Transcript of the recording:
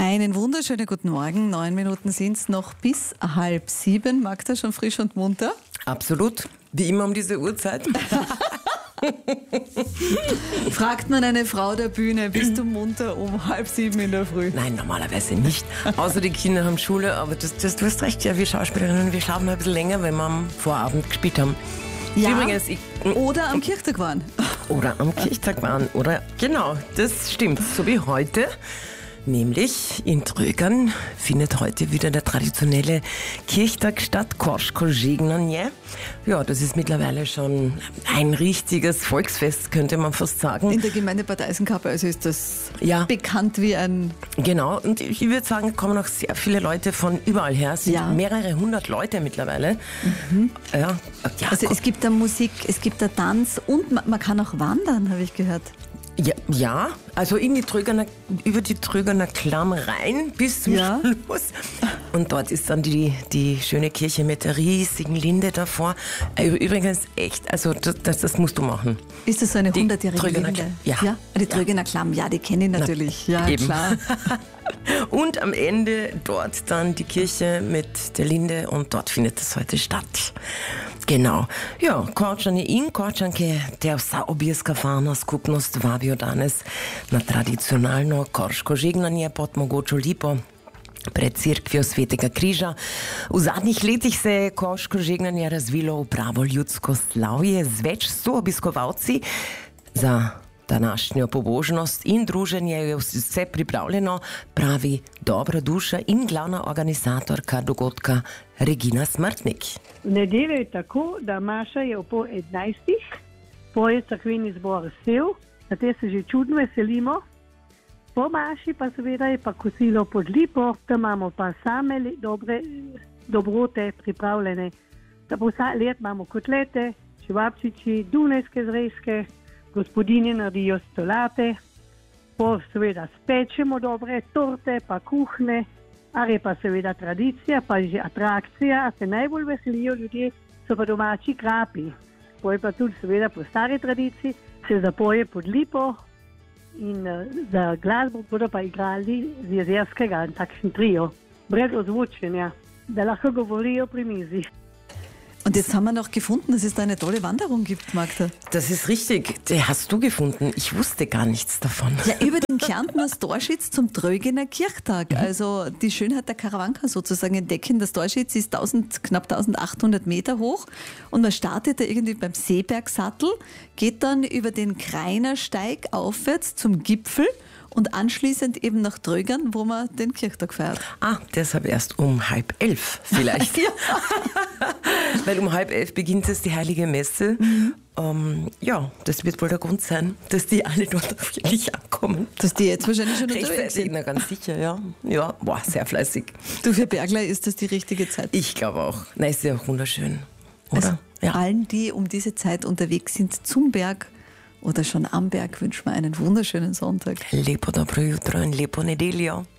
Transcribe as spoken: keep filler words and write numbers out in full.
Einen wunderschönen guten Morgen. Neun Minuten sind es noch bis halb sieben. Magda, schon frisch und munter? Absolut. Wie immer um diese Uhrzeit. Fragt man eine Frau der Bühne, bist du munter um halb sieben in der Früh? Nein, normalerweise nicht. Außer die Kinder haben Schule. Aber das, das, du hast recht, ja, wir Schauspielerinnen, wir schlafen ein bisschen länger, wenn wir am Vorabend gespielt haben. Ja, Übrigens, ich, oder am Kirchtag waren. Oder am Kirchtag waren. Oder, genau, das stimmt. So wie heute. Nämlich in Trögern findet heute wieder der traditionelle Kirchtag statt, Korschko Žegnanje. Ja, das ist mittlerweile schon ein richtiges Volksfest, könnte man fast sagen. In der Gemeinde Bad Eisenkappe, also ist das ja bekannt wie ein... Genau, und ich würde sagen, kommen auch sehr viele Leute von überall her. Es sind ja. mehrere hundert Leute mittlerweile. Mhm. Ja, ja, also es gibt da Musik, es gibt da Tanz und man, man kann auch wandern, habe ich gehört. Ja, ja, also in die Trögerner, über die Trögerner Klamm rein bis zum ja. Schluss. Und dort ist dann die, die schöne Kirche mit der riesigen Linde davor. Übrigens echt, also das, das, das musst du machen. Ist das so eine hundertjährige Linde? Klamm. Ja. ja. Die Trögerner Klamm, ja, die kenne ich natürlich. Na, ja, eben. Klar. Und am Ende dort dann die Kirche mit der Linde und dort findet das heute statt. Genau. Ja, Korčanje in Korčanke, der sa obieska fana skupnost vabijo danes na tradicionalno Korško žegnanje pod mogočo lipo pred cerkvijo Svetega križa. V zadnjih letih se je Korško žegnanje razvilo v pravo ljudsko slavje z več sto obiskovalci. Za današnjo pobožnost in druženje je vse pripravljeno, pravi dobra duša in glavna organizatorka dogodka Regina Smrtnik. V nedeljo je tako, da Maša je ob pol enajstih, poje cerkveni zbor Sev, na te se že čudno veselimo. Po Maši pa seveda je pa kosilo pod lipo, tam imamo pa same dobre dobrote pripravljene. Da po vsak let imamo kotlete, čevapčiči, dunajske zrezke, gospodinje naredijo stolate, po seveda spečemo dobre torte, pa kuhne, ali je pa seveda tradicija, pa že atrakcija, a se najbolj veselijo ljudje, so pa domači krapi. Poje pa tudi seveda po stari tradiciji, se zapoje pod lipo in za glasbo bodo pa igrali z Jezerskega, takšen trio, brez ozvočenja, da lahko govorijo pri mizi. Und jetzt haben wir noch gefunden, dass es da eine tolle Wanderung gibt, Magda. Das ist richtig. Die hast du gefunden. Ich wusste gar nichts davon. Ja, über den Kärntner Storschitz zum Trögener Kirchtag. Mhm. Also die Schönheit der Karawanka sozusagen entdecken. Das Storschitz ist tausend, knapp eintausendachthundert Meter hoch und man startet da irgendwie beim Seebergsattel, geht dann über den Kreinersteig aufwärts zum Gipfel und anschließend eben nach Trögern, wo man den Kirchtag feiert. Ah, deshalb erst um halb elf vielleicht. Ja. Weil um halb elf beginnt es die Heilige Messe. Mhm. Ähm, ja, das wird wohl der Grund sein, dass die alle dort auch wirklich ankommen. Dass die jetzt wahrscheinlich schon unterwegs sind. Na, ganz sicher, ja. Ja, boah, sehr fleißig. Du, für Bergler ist das die richtige Zeit? Ich glaube auch. Nein, ist ja auch wunderschön, oder? Also ja. Allen, die um diese Zeit unterwegs sind zum Berg oder schon am Berg, wünschen wir einen wunderschönen Sonntag. Lepo dobro jutro in lepo nedeljo.